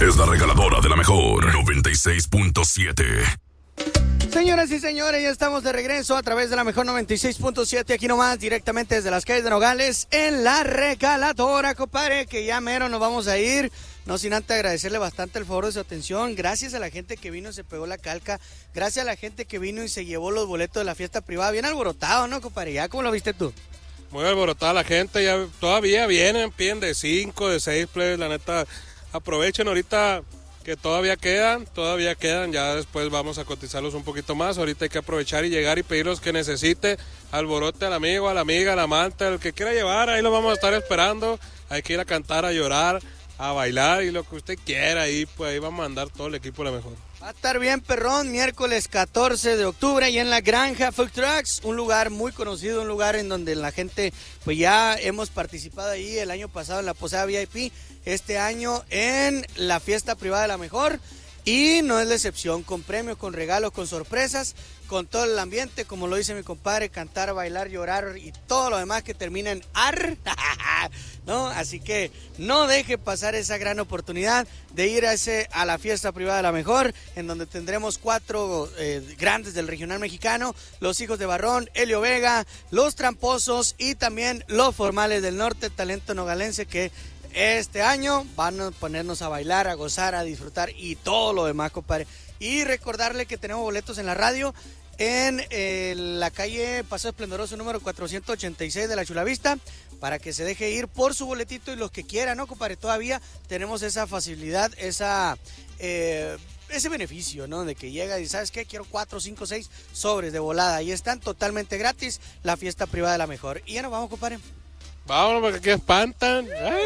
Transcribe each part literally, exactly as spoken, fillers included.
es la regaladora de la mejor noventa y seis punto siete. Señoras y señores, ya estamos de regreso a través de la mejor noventa y seis punto siete, aquí nomás, directamente desde las calles de Nogales, en la regaladora, compadre, que ya mero nos vamos a ir. No sin antes agradecerle bastante el favor de su atención. Gracias a la gente que vino y se pegó la calca. Gracias a la gente que vino y se llevó los boletos de la fiesta privada. Bien alborotado, ¿no, compadre? ¿Ya cómo lo viste tú? Muy alborotada la gente, ya todavía vienen, piden de cinco, de seis plebes, la neta, aprovechen ahorita que todavía quedan, todavía quedan, ya después vamos a cotizarlos un poquito más, ahorita hay que aprovechar y llegar y pedir los que necesite, alborote al amigo, a la amiga, al amante, el que quiera llevar, ahí lo vamos a estar esperando, hay que ir a cantar, a llorar, a bailar y lo que usted quiera, ahí pues ahí vamos a andar todo el equipo la mejor. Va a estar bien, perrón, miércoles catorce de octubre y en la Granja Food Trucks, un lugar muy conocido, un lugar en donde la gente, pues ya hemos participado ahí el año pasado en la posada V I P, este año en la fiesta privada de la mejor, y no es la excepción, con premios, con regalos, con sorpresas, con todo el ambiente, como lo dice mi compadre, cantar, bailar, llorar y todo lo demás que termina en ar, ¿no? Así que no deje pasar esa gran oportunidad de ir a, ese, a la fiesta privada de la mejor, en donde tendremos cuatro eh, grandes del regional mexicano, los hijos de Barrón, Helio Vega, los tramposos y también los formales del norte, talento nogalense que este año van a ponernos a bailar, a gozar, a disfrutar y todo lo demás, compadre. Y recordarle que tenemos boletos en la radio en eh, la calle Paso Esplendoroso número cuatrocientos ochenta y seis de la Chulavista, para que se deje ir por su boletito y los que quieran, ¿no, compadre? Todavía tenemos esa facilidad, esa... Eh, ese beneficio, ¿no? De que llega y ¿sabes qué? Quiero cuatro, cinco, seis sobres de volada. Y están totalmente gratis, la fiesta privada de la mejor. Y ya nos vamos, compadre. Vámonos porque aquí espantan.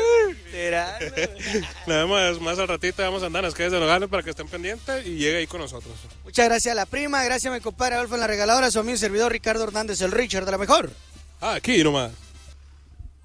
Nada más, más al ratito vamos a andar en las calles de Nogales para que estén pendientes y llegue ahí con nosotros. Muchas gracias a la prima, gracias a mi compadre Adolfo en la regaladora, a su amigo y servidor Ricardo Hernández, el Richard de la mejor. Aquí nomás.